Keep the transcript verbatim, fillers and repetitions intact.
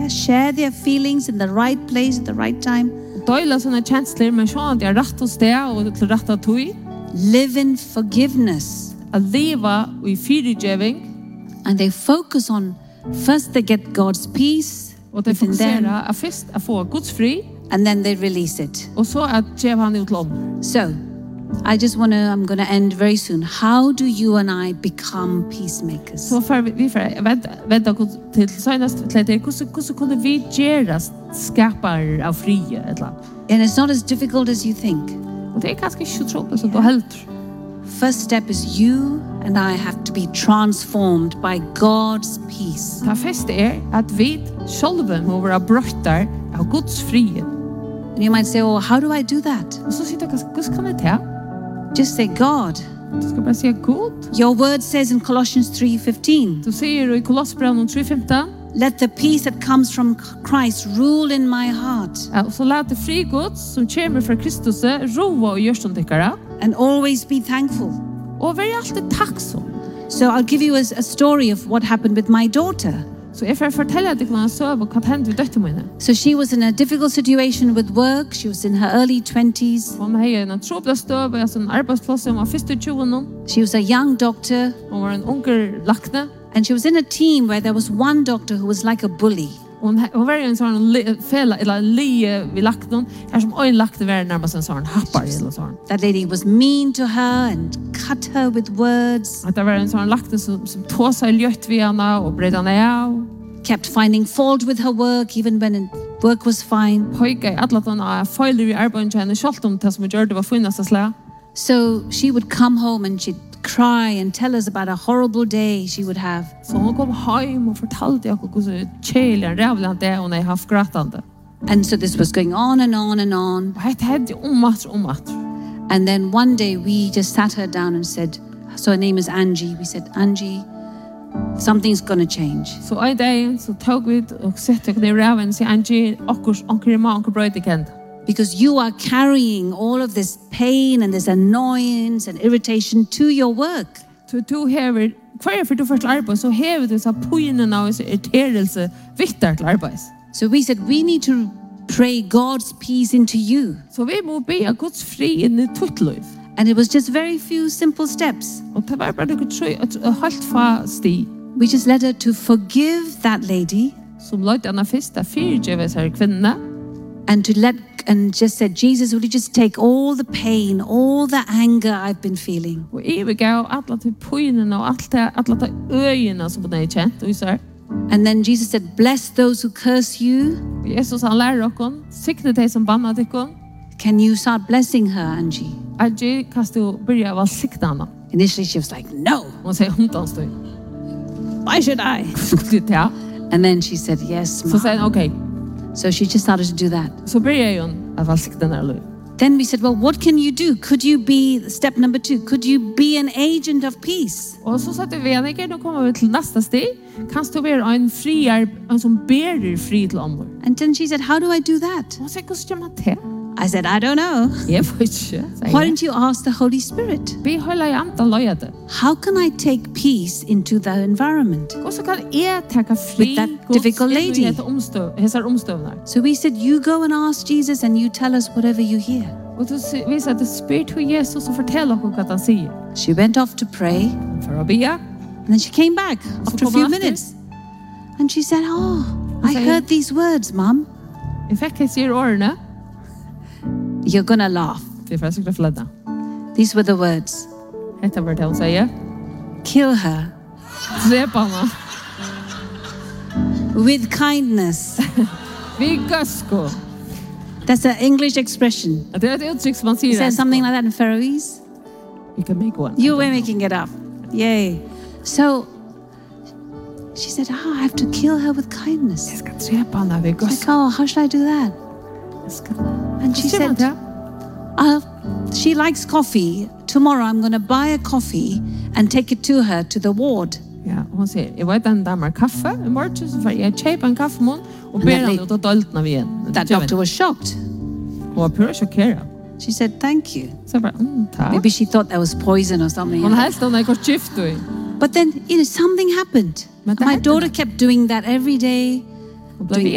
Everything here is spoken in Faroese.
share, share their feelings in the right place at the right time. Døyla sånne kjensler, men sånn at de er rett hos det og til rett av tog. Live in forgiveness. At leva i fyrirgeving. And they focus on, first they get God's peace Og de within them, fokuserer først å få Guds fri, and then they release it. og så at gjev han ut lom. So, I just want to, I'm going to end very soon. How do you and I become peacemakers? Så for vi for vänta til senast til det hvordan hvordan kunne vi gjøre skapar av frie eller. And it's not as difficult as you think. Og det er ganske ikke utrolig som du helter. First step is you and I have to be transformed by God's peace. Det første er at vi sjølve må være brøttar av Guds frie. And you might say, oh, how do I do that? Og så sier du, hvordan kan jeg ta? Just say, God. Du skal bare si god. Your word says in Colossians three fifteen, Du sier i Kolossbrevnen tre femten, let the peace that comes from Christ rule in my heart, ja, og så la det fri Guds som kommer fra Kristus roa og gjør som tykkere, and always be thankful. og vær alltid takksom. So I'll give you a, a story of what happened with my daughter. Så jeg får fortelle deg hva søv og hva hendte ved døtten mine. So she was in a difficult situation with work. She was in her early twenties. Hun har en trobla støv, altså en arbeidsplass, hun var første tjuven. She was a young doctor, Hun var en unger lakne. and she was in a team where there was one doctor who was like a bully. Hun, hun var en sånn li, fela, eller lie vid lakten, her som øyn lakte var nærmest en sånn happar eller sånn. That lady was mean to her and cut her with words, At det var en sånn lakte som, som tog seg ljøtt vid henne og bredde henne av. kept finding fault with her work even when it, work was fine. Høyga i atlaten av feiler i arbeidet til henne, selv om det som gjør det var finnast slag. So she would come home and she'd cry and tell us about a horrible day she would have. Så hun kom hjem og fortalte oss hvordan kjelig og rævlig han det hun har haft gratande. And so this was going on and on and on. Og hette hedde om at om at. And then one day we just sat her down and said, so her name is Angie. We said, Angie, something's going to change. Så en dag så tog vi og sette oss ned i ræven og sier Angie, okkurs, onker i ma, onker brøyde kjent. Because you are carrying all of this pain and this annoyance and irritation to your work. Så du hever, hver for du først arbeid, så hever du så poinen av oss irriterelse vittar til arbeid. So we said, we need to pray God's peace into you. Så vi må be av Guds fri inn i tutt liv. And it was just very few simple steps. Og det var bare noe tro, et halvt fasti, We just led her to forgive that lady som løyde henne først, at fyrtjøve seg kvinne, and to let, and just said, Jesus, will you just take all the pain, all the anger I've been feeling? og overgav alle til poinen og alle til, alle til øyene som hun er kjent, og så And then Jesus said, bless those who curse you. og Jesus han lærer dere, sikne de som banner dere, Can you start blessing her, Angie? Angie, kan du begynne å sikne henne? Initially she was like, no, Hun sier hundtanstøy. why should I? Ja. And then she said, yes, Så Mom. sier han, ok, So she just started to do that. så begynner hun å være sikne henne liv. Then we said, well, what can you do? Could you be, step number two, could you be an agent of peace? Og så satte vi henne, nå kommer vi til neste sted, kan du være en frier, en som berer fri til andre? And then she said, how do I do that? Hun sier, hvordan gjør man det? I said, I don't know. Jeg vet ikke, sier Why jeg. don't you ask the Holy Spirit? Be høyla i antan løye det. How can I take peace into the environment? Hvordan kan jeg takke fri With that difficult lady. hesar omstøvner? So we said, you go and ask Jesus and you tell us whatever you hear. Og du viser at det spyr til Jesus og forteller henne hva han sier. She went off to pray For å be, and then she came back after a kom few hon efter. minutes. And she said, oh, I sa- heard these words, Mom. jeg fikk jeg sier årene, You're going to laugh. det er for jeg skal fledde. These were the words. Dette var det hun sier. Kill her Drep henne. with kindness. Vi gøsko. That's an English expression. Det er et uttrykk som man sier. Is there something like that in Faroese? You can make one. You were making it up. Yay. So she said, oh, I have to kill her with kindness. Jeg skal drepe henne. Vi Like, gøsko. oh, how should I do that? And she Hvordan gjør man said, det? uh, she likes coffee. Tomorrow I'm going to buy a coffee and take it to her to the ward. Ja, og hun sier, jeg vet en damer kaffe, i morgen så får jeg kjøpe en kaffe med henne, og ber that henne lady- ut av doltene vi igjen. That doctor was shocked. Hun var pura sjokkeret. She said, thank you. Så jeg bare, mm, takk. Maybe she thought there was poison or something. Hun helst henne ikke gift i. But then, you know, something happened. Men det My hände daughter något. kept doing that every day. Hun ble Doing